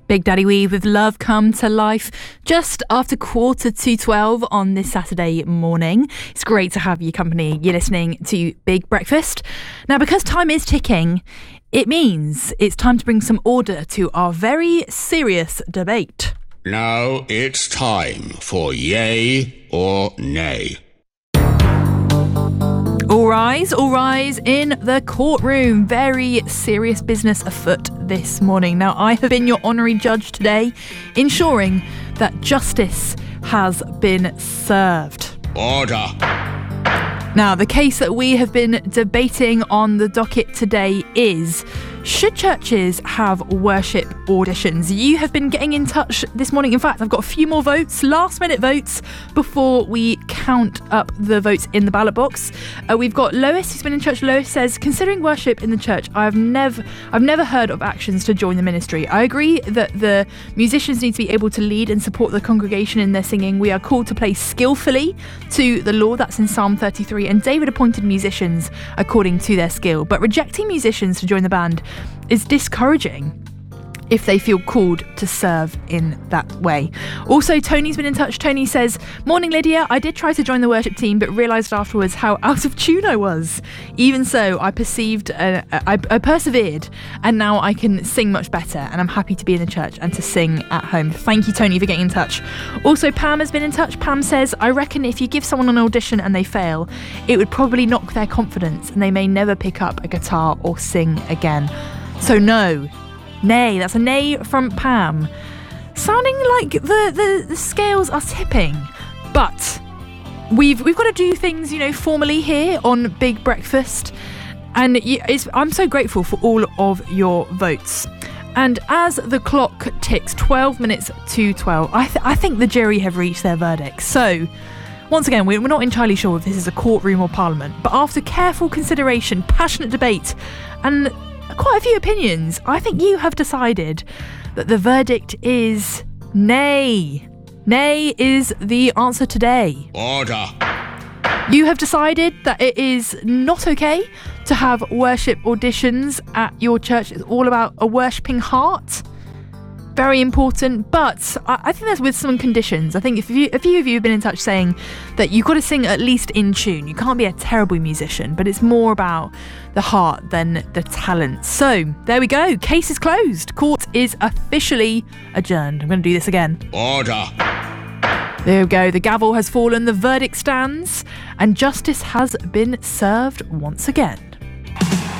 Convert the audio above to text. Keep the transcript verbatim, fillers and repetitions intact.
Big Daddy Weave with Love Come to Life just after quarter to twelve on this Saturday morning. It's great to have your company. You're listening to Big Breakfast. Now, because time is ticking, it means it's time to bring some order to our very serious debate. Now it's time for yay or nay. All rise, all rise in the courtroom. Very serious business afoot this morning. Now, I have been your honorary judge today, ensuring that justice has been served. Order. Now, the case that we have been debating on the docket today is: should churches have worship auditions? You have been getting in touch this morning. In fact, I've got a few more votes, last minute votes, before we count up the votes in the ballot box. Uh, we've got Lois, who's been in church. Lois says, considering worship in the church, I've never, I've never heard of actions to join the ministry. I agree that the musicians need to be able to lead and support the congregation in their singing. We are called to play skillfully to the Lord. That's in Psalm thirty-three. And David appointed musicians according to their skill. But rejecting musicians to join the band is discouraging if they feel called to serve in that way. Also, Tony's been in touch. Tony says, morning Lydia, I did try to join the worship team but realised afterwards how out of tune I was. Even so, I perceived, uh, I, I persevered, and now I can sing much better, and I'm happy to be in the church and to sing at home. Thank you, Tony, for getting in touch. Also, Pam has been in touch. Pam says, I reckon if you give someone an audition and they fail, it would probably knock their confidence and they may never pick up a guitar or sing again. So no. Nay, that's a nay from Pam. Sounding like the, the, the scales are tipping. But we've we've got to do things, you know, formally here on Big Breakfast. And it's, I'm so grateful for all of your votes. And as the clock ticks twelve minutes to twelve, I, th- I think the jury have reached their verdict. So, once again, we're not entirely sure if this is a courtroom or parliament. But after careful consideration, passionate debate, and quite a few opinions, I think you have decided that the verdict is nay. Nay is the answer today. Order. You have decided that it is not okay to have worship auditions at your church. It's all about a worshipping heart. Very important, but I, I think that's with some conditions. I think if you, a few of you have been in touch saying that you've got to sing at least in tune. You can't be a terrible musician, but it's more about the heart than the talent. So there we go. Case is closed. Court is officially adjourned. I'm going to do this again. Order. There we go. The gavel has fallen. The verdict stands, and justice has been served once again.